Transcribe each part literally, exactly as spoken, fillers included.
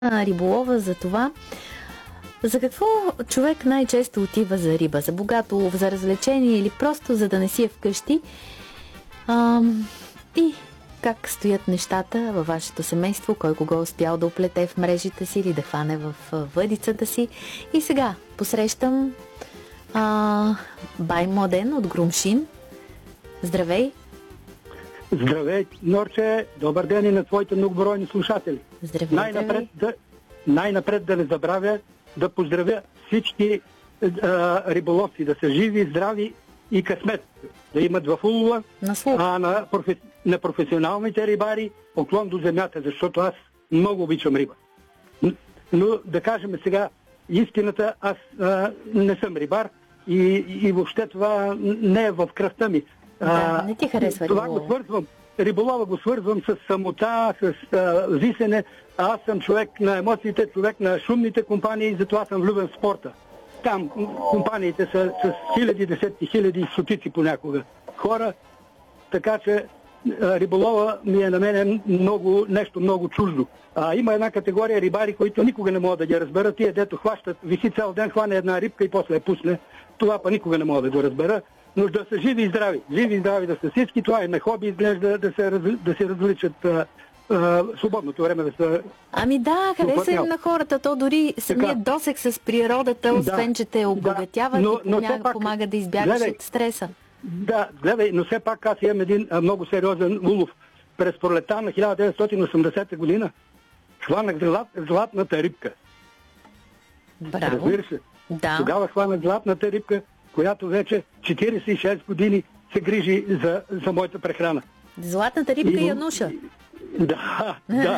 риболова, за това. За какво човек най-често отива за риба? За богат улов, за развлечение или просто за да не си е вкъщи? А, и как стоят нещата във вашето семейство? Кой кого е успял да оплете в мрежите си или да хване в въдицата си? И сега посрещам а, Бай Младен от Грумшин. Здравей! Здравей, Норче! Добър ден и на твоите многобройни слушатели. Здравей, най-напред, да, най-напред да не забравя да поздравя всички а, риболовци, да са живи, здрави и късмет, да имат в улова, а на, профи, на професионалните рибари поклон до земята, защото аз много обичам риба. Но да кажем сега истината, аз а, не съм рибар и, и въобще това не е в кръвта ми. Да, не ти харесва това риболова. го свързвам, риболова го свързвам с самота, с а, висене. Аз съм човек на емоциите, човек на шумните компании и затова съм влюбен в спорта. Там компаниите са с хиляди, десетки хиляди, стотици понякога хора, така че а, риболова ми е на мен много, нещо много чуждо. А, има една категория рибари, които никога не могат да ги разберат. Тия, дето хващат, виси цял ден, хване една рибка и после я пусне. Това па никога не мога да го разбера. Но да са живи и здрави. Живи и здрави да са всички. Това е на хоби, изглежда да се, раз, да се развличат а, а, свободното време да са... Ами да, хареса им на хората. То дори самият досег с природата, освен да, че те обогатява, да, но, и помага, пак, помага да избягаш гледай, от стреса. Да, гледай, но все пак аз имам един а, много сериозен улов. През пролета на хиляда деветстотин и осемдесета година хванах злат, златната рибка. Браво. Разбира се. Да. Тогава хванах златната рибка, която вече четиридесет и шест години се грижи за, за моята прехрана. Златната рибка и, Януша. Да, да.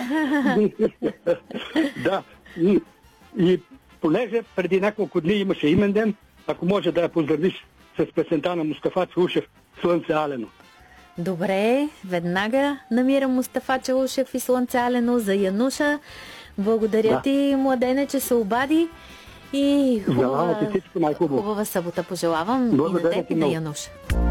да. И, и понеже преди няколко дни имаше имен ден, ако може да я поздравиш с песента на Мустафа Чаушев "Слънце алено". Добре, веднага намирам Мустафа Чаушев и "Слънце алено" за Януша. Благодаря да. ти, Младене, че се обади. И хубава, всичко най-хубаво. хубава събота пожелавам. Благодаря и на теб, и на Януша.